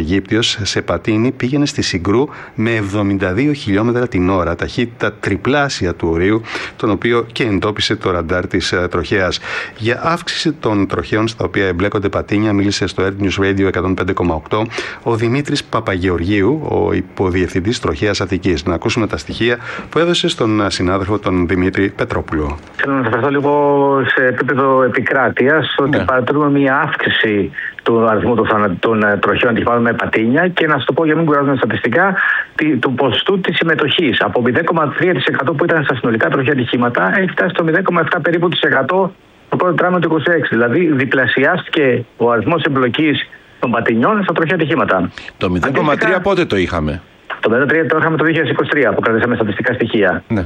Αιγύπτιος σε πατίνι πήγαινε στη Συγκρού με 72 χιλιόμετρα την ώρα, ταχύτητα τριπλάσια του ορίου, τον οποίο και εντόπισε το ραντάρ της τροχέας. Για αύξηση των τροχαίων στα οποία εμπλέκονται πατίνια μίλησε στο Earth News Radio 105,8 ο Δημήτρης Παπαγεωργίου, ο υποδιευθυντής τροχέας Αττικής. Να ακούσουμε τα στοιχεία που έδωσε στον συνάδελφο τον Δημήτρη Πετρόπουλο. Θέλω να αναφερθώ λίγο σε επίπεδο επικράτειας ότι παρατηρούμε μια αύξηση του αριθμού των τροχαίων ατυχημάτων με πατίνια και να σας το πω για να μην κουράζουμε στατιστικά του ποσοστού της συμμετοχής. Από 0,3% που ήταν στα συνολικά τροχαία ατυχήματα έχει φτάσει στο 0,7% περίπου το πρώτο τρίμηνο του 2026. Δηλαδή διπλασιάστηκε ο αριθμός εμπλοκής των πατινιών στα τροχαία ατυχήματα. Το 0,3 πότε το είχαμε? Το 0,3 το είχαμε το 2023 που κρατήσαμε στατιστικά στοιχεία. 24,05, 25,07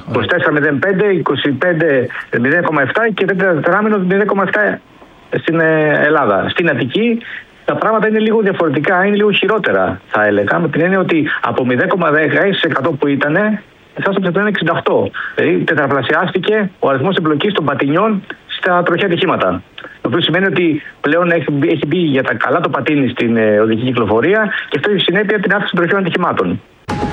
και τέτοιο τετράμινο 0,7 στην Ελλάδα. Στην Αττική τα πράγματα είναι λίγο διαφορετικά, είναι λίγο χειρότερα θα έλεγα, με την έννοια ότι από 0,10% που ήταν φτάσαμε στο 1,68. Δηλαδή τετραπλασιάστηκε ο αριθμός εμπλοκής των πατινιών στα τροχαία ατυχήματα. Το οποίο σημαίνει ότι πλέον έχει μπει για τα καλά το πατίνι στην οδική κυκλοφορία και αυτό έχει συνέπεια την αύξηση των τροχαίων ατυχημάτων.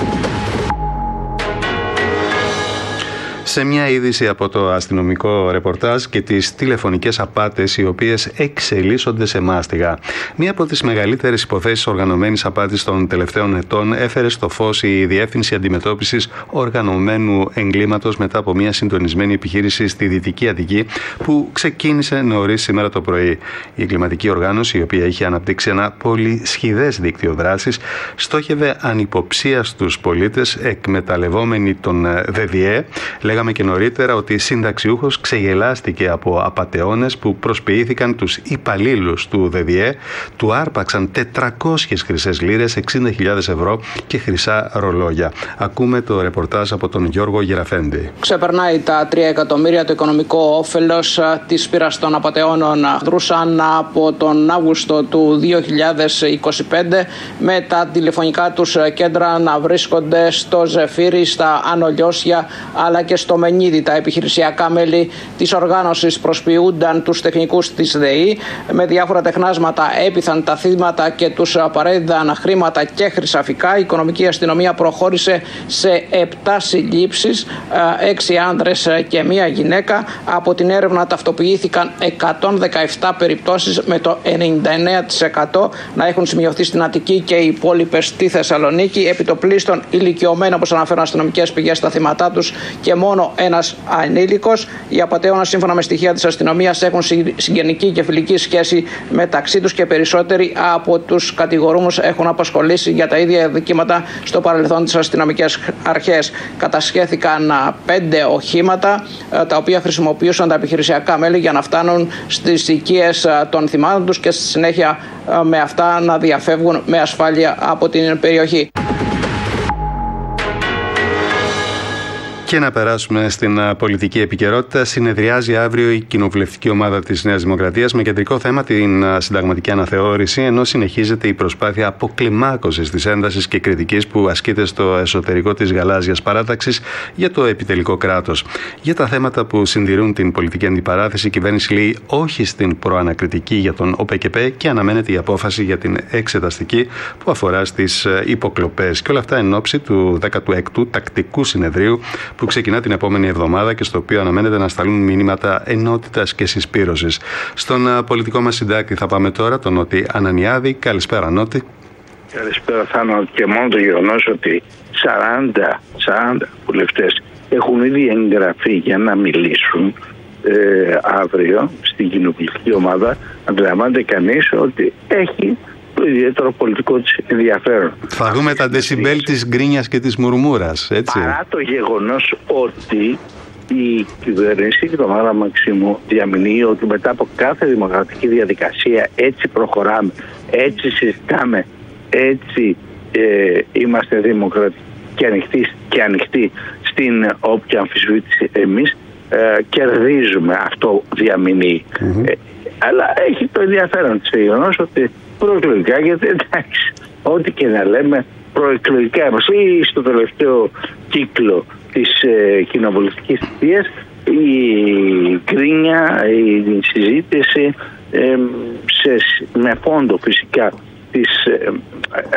Σε μια είδηση από το αστυνομικό ρεπορτάζ και τις τηλεφωνικές απάτες οι οποίες εξελίσσονται σε μάστιγα. Μία από τις μεγαλύτερες υποθέσεις οργανωμένης απάτης των τελευταίων ετών έφερε στο φως η Διεύθυνση Αντιμετώπισης Οργανωμένου Εγκλήματος μετά από μια συντονισμένη επιχείρηση στη Δυτική Αττική που ξεκίνησε νωρίς σήμερα το πρωί. Η εγκληματική οργάνωση, η οποία είχε αναπτύξει ένα πολυσχηδές δίκτυο δράσης, στόχευε ανυποψίαστους πολίτες εκμεταλλευόμενοι τον ΔΔΕ. Λέγαμε και νωρίτερα ότι συνταξιούχος ξεγελάστηκε από απατεώνες που προσποιήθηκαν τους υπαλλήλους του ΔΔΕ, του άρπαξαν 400 χρυσές λίρες, 60.000 ευρώ και χρυσά ρολόγια. Ακούμε το ρεπορτάζ από τον Γιώργο Γεραφέντη. Ξεπερνάει τα 3 εκατομμύρια το οικονομικό όφελος της πείρας των απατεώνων. Δρούσαν από τον Αύγουστο του 2025 με τα τηλεφωνικά τους κέντρα να βρίσκονται στο Ζεφύρι, στα Άνω Λιώσια αλλά και στο Μενίδη. Τα επιχειρησιακά μέλη της οργάνωσης προσποιούνταν τους τεχνικούς της ΔΕΗ με διάφορα τεχνάσματα, έπειθαν τα θύματα και τους παρέδιδαν χρήματα και χρυσαφικά. Η οικονομική αστυνομία προχώρησε σε 7 συλλήψεις, 6 άνδρες και 1 γυναίκα. Από την έρευνα ταυτοποιήθηκαν 117 περιπτώσεις με το 99% να έχουν σημειωθεί στην Αττική και οι υπόλοιπες στη Θεσσαλονίκη. Επιτοπλίστων ηλικιωμένοι, όπως αναφέρουν αστυνομικές πηγές, στα θύματά τους και μόνο ένας ανήλικος. Οι απατεώνες, σύμφωνα με στοιχεία της αστυνομίας, έχουν συγγενική και φιλική σχέση μεταξύ τους και περισσότεροι από τους κατηγορούμενους έχουν απασχολήσει για τα ίδια δικήματα στο παρελθόν τις αστυνομικές αρχές. Κατασχέθηκαν 5 οχήματα τα οποία χρησιμοποιούσαν τα επιχειρησιακά μέλη για να φτάνουν στις οικίες των θυμάτων τους και στη συνέχεια με αυτά να διαφεύγουν με ασφάλεια από την περιοχή. Και να περάσουμε στην πολιτική επικαιρότητα. Συνεδριάζει αύριο η κοινοβουλευτική ομάδα της Νέας Δημοκρατίας με κεντρικό θέμα την συνταγματική αναθεώρηση, ενώ συνεχίζεται η προσπάθεια αποκλιμάκωσης της έντασης και κριτικής που ασκείται στο εσωτερικό της γαλάζιας παράταξης για το επιτελικό κράτος. Για τα θέματα που συντηρούν την πολιτική αντιπαράθεση, η κυβέρνηση λέει όχι στην προανακριτική για τον ΟΠΕΚΕΠΕ και αναμένεται η απόφαση για την εξεταστική που αφορά στις υποκλοπές. Και όλα αυτά εν ώψη του 16ου τακτικού συνεδρίου που ξεκινά την επόμενη εβδομάδα και στο οποίο αναμένεται να σταλούν μηνύματα ενότητας και συσπήρωσης. Στον πολιτικό μας συντάκτη θα πάμε τώρα, τον Νότι Ανανιάδη. Καλησπέρα, Νότι. Καλησπέρα, Θάνο. Και μόνο το γεγονός ότι 40 βουλευτές έχουν ήδη εγγραφεί για να μιλήσουν αύριο στην κοινοβουλευτική ομάδα, αντιλαμβάνεται κανείς ότι έχει το ιδιαίτερο πολιτικό της ενδιαφέρον. Θα δούμε τα δεσιμπέλ της γκρίνιας και της μουρμούρας, έτσι. Παρά το γεγονός ότι η κυβέρνηση και το Μάρα Μαξίμου διαμηνύει ότι μετά από κάθε δημοκρατική διαδικασία έτσι προχωράμε, έτσι συζητάμε, έτσι είμαστε δημοκρατικοί και ανοιχτοί στην όποια αμφισβήτηση εμείς κερδίζουμε, αυτό διαμηνύει. Αλλά έχει το ενδιαφέρον της γεγονός ότι προεκλογικά, γιατί εντάξει, ό,τι και να λέμε προεκλογικά ή στο τελευταίο κύκλο της κοινοβουλευτικής θητείας η γκρίνια, η συζήτηση με φόντο φυσικά της